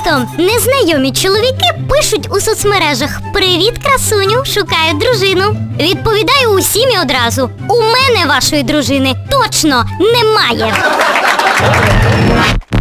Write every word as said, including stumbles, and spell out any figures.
часто незнайомі чоловіки пишуть у соцмережах: «Привіт, красуню, шукаю дружину». Відповідаю усім і одразу: у мене вашої дружини точно немає.